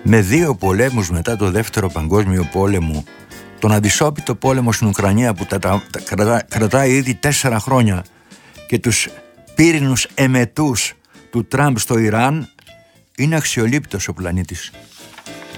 με 2 πολέμους μετά το δεύτερο παγκόσμιο πόλεμο, τον αδυσόπιτο πόλεμο στην Ουκρανία που κρατάει ήδη 4 χρόνια και τους πύρινους εμετούς του Τραμπ στο Ιράν, είναι αξιολύπητος ο πλανήτης.